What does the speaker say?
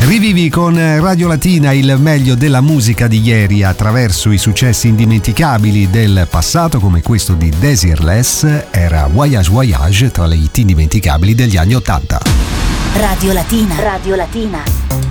Rivivi con Radio Latina il meglio della musica di ieri attraverso i successi indimenticabili del passato, come questo di Desireless. Era Voyage Voyage, tra le hit indimenticabili degli anni '80. Radio Latina. Radio Latina.